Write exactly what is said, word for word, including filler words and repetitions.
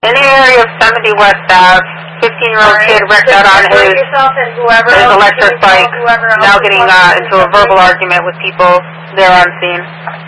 In the area of seventy West Ave, fifteen-year-old kid wrecked out on his, his electric bike, now getting uh, into a verbal argument with people there on scene.